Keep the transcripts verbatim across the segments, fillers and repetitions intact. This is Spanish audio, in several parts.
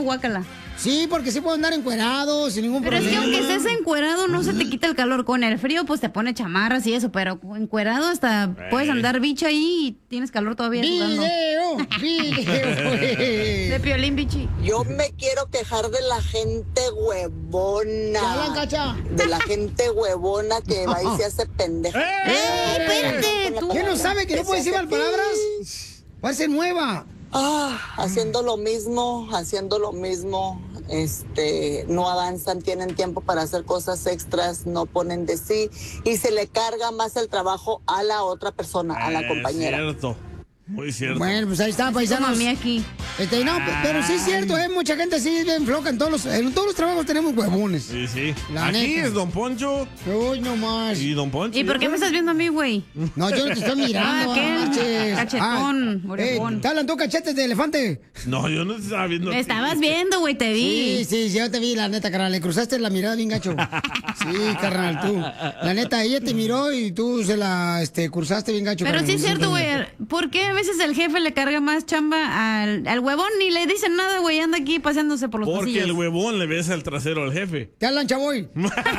guácala. Sí, porque sí puedo andar encuerado sin ningún pero problema. Pero es que aunque estés encuerado no se te quita el calor. Con el frío pues te pone chamarras y eso, pero encuerado hasta eh. puedes andar bicho ahí y tienes calor todavía. ¡Video! ¡Video! De Piolín, bichi. Yo me quiero quejar de la gente huevona. Cacha. De la gente huevona que va y se hace pendeja. ¡Eh! ¡Eh! ¡Espérate! ¿Qué no sabe que no puede decir mal palabras? Parece nueva. Ah, haciendo lo mismo, haciendo lo mismo, este, no avanzan, tienen tiempo para hacer cosas extras, no ponen de sí y se le carga más el trabajo a la otra persona, a la compañera. Es cierto. Muy cierto. Bueno, pues ahí está, paisanos. A mí aquí. Este, no, pero sí es cierto, ¿eh? Mucha gente sí bien floja. En todos los, en todos los trabajos tenemos huevones. Sí, sí. La aquí neta. es Don Poncho. Uy, no más. Y Don Poncho. ¿Y por qué me estás viendo a mí, güey? No, yo no te estoy mirando. Ah, ¿qué? Ah, cachetón, ah, orejón. Eh, ¿te hablan tú cachetes de elefante? No, yo no te estaba viendo. Me estabas viendo, güey, te vi. Sí, sí, yo te vi, la neta, carnal. Le cruzaste la mirada bien gacho. Sí, carnal, tú. La neta, ella te miró y tú se la este, cruzaste bien gacho. Pero carnal. sí es cierto, güey. ¿Por qué a veces el jefe le carga más chamba al, al huevón? Ni le dicen nada, güey. Anda aquí paseándose por los Porque pasillos. el huevón le besa el trasero al jefe. ¿Te hablan, chavoy?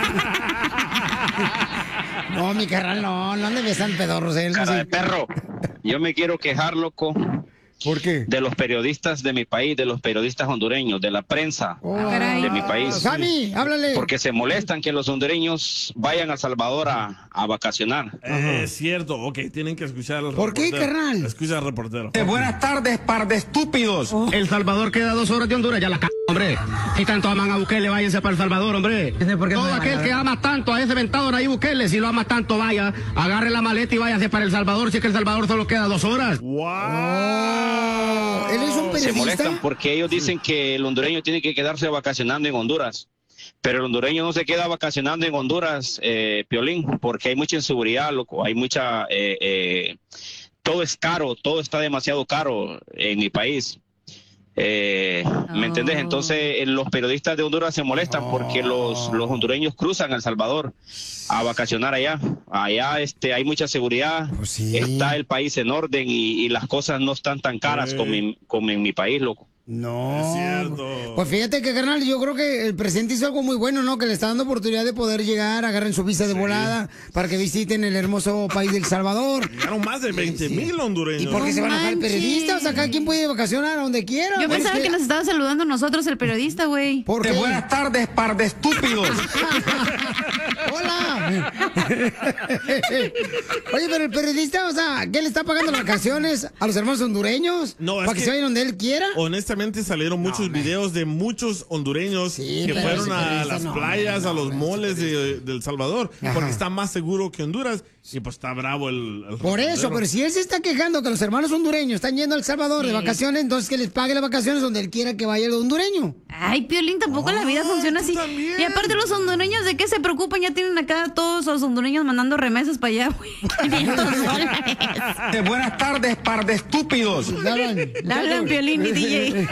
No, mi carnal, no. No ande besando pedorros, él. Cara de perro. Yo me quiero quejar, loco. ¿Por qué? De los periodistas de mi país, de los periodistas hondureños, de la prensa oh, de mi país. Sammy, háblale. Porque se molestan que los hondureños vayan a El Salvador a, a vacacionar. Eh, es cierto, ok, tienen que escuchar al ¿Por reportero. qué, carnal? Escucha al reportero. Eh, buenas tardes, par de estúpidos. Oh. El Salvador queda a dos horas de Honduras, ya la c... hombre. Si tanto aman a Bukele, váyanse para El Salvador, hombre. ¿Por qué Todo aquel que ama tanto a ese ventado Nayib Bukele, si lo amas tanto, vaya, agarre la maleta y váyase para El Salvador, si es que El Salvador solo queda dos horas. ¡Wow! Oh. ¿Él es un periodista? Se molestan porque ellos dicen que el hondureño tiene que quedarse vacacionando en Honduras. Pero el hondureño no se queda vacacionando en Honduras, eh, Piolín, porque hay mucha inseguridad, loco, hay mucha... Eh, eh, todo es caro, todo está demasiado caro en mi país. Eh, ¿Me oh. entendés? Entonces eh, los periodistas de Honduras se molestan oh. porque los, los hondureños cruzan a El Salvador a vacacionar allá. Allá este, hay mucha seguridad, oh, sí. Está el país en orden y, y las cosas no están tan caras sí. como, en, como en mi país, loco. No. Es cierto. Pues fíjate que, carnal, yo creo que el presidente hizo algo muy bueno, ¿no? Que le está dando oportunidad de poder llegar, agarren su visa de sí. volada para que visiten el hermoso país del Salvador. Llegaron más de veinte mil sí, sí. hondureños. ¿Y por qué no se van a dejar periodistas? Acá quien puede vacacionar a donde quiera. Yo pensaba que... que nos estaba saludando nosotros el periodista, güey. ¿Por qué? Buenas tardes, par de estúpidos. ¡Hola! Oye, pero el periodista, o sea, ¿qué le está pagando las vacaciones a los hermanos hondureños? No, ¿Para que, que se vayan donde él quiera? Honestamente salieron muchos no, videos de muchos hondureños sí, que fueron a las no, playas, no, no, a los moles de, de El Salvador, ajá. porque está más seguro que Honduras y pues está bravo el... el Por eso, pero si él se está quejando que los hermanos hondureños están yendo a El Salvador sí. de vacaciones, entonces que les pague las vacaciones donde él quiera que vaya el hondureño. Ay, Piolín, tampoco oh, la vida funciona así. También. Y aparte los hondureños, ¿de qué se preocupan? Ya tienen acá todos los hondureños mandando remesas para allá, güey. De buenas tardes, par de estúpidos. Le hablan, Le hablan Piolín y D J.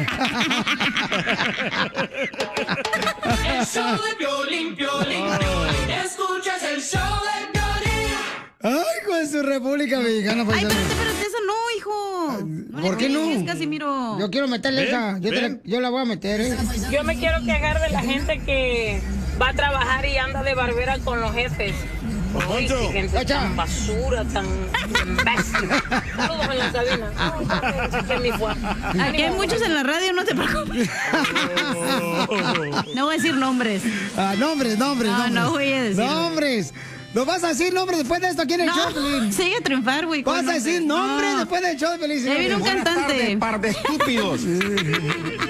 El show de Piolín, Piolín, Piolín. Escuchas el show de Piolín. Ay, con su República Mexicana. Ay, espérate, espérate, eso no, hijo. No ¿Por qué no? Casimiro. Yo quiero meterle esa. Yo, la, yo la voy a meter, ¿eh? Yo me quiero quejar de la gente que va a trabajar y anda de barbera con los jefes. Ay, qué gente tan basura, tan imbécil. Todos en la cabina. Aquí hay muchos en la radio, no te preocupes. No voy a decir nombres. Ah, nombres, nombres, no, nombres. No voy a decir. Nombres. ¿Lo vas a decir nombre después de esto aquí en el no, show, Pelín? Sigue a triunfar, güey. ¿Vas a decir nombre no. después del show de Pelín? Ya viene un cantante. Tardes, par de estúpidos.